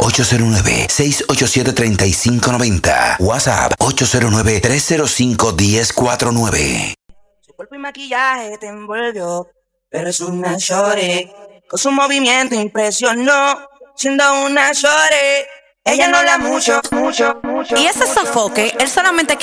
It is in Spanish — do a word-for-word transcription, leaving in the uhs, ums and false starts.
ocho cero nueve, seis ocho siete, tres cinco nueve cero. WhatsApp ocho cero nueve, tres cero cinco, uno cero cuatro nueve. Su cuerpo y maquillaje te envolvió, pero es una shorty. Con su movimiento impresionó, siendo una shorty. Ella no la mucho, mucho, mucho. Y ese sofoque, él solamente quiere